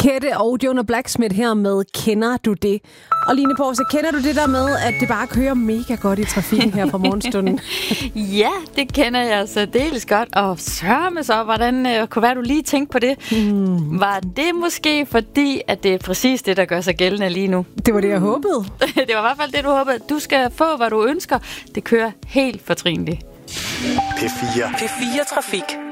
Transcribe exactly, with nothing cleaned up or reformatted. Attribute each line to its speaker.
Speaker 1: Kette og Jonah Blacksmith her med Kender du det? Og Line På, så kender du det der med, at det bare kører mega godt i trafikken her fra morgenstunden?
Speaker 2: Ja, det kender jeg særdeles godt. Og sørme så, hvordan øh, kunne være, du lige tænkte på det? Hmm. Var det måske fordi, at det er præcis det, der gør sig gældende lige nu?
Speaker 1: Det var det, jeg håbede.
Speaker 2: Det var i hvert fald det, du håbede. Du skal få, hvad du ønsker. Det kører helt fortrinligt.
Speaker 3: P fire. P fire Trafik.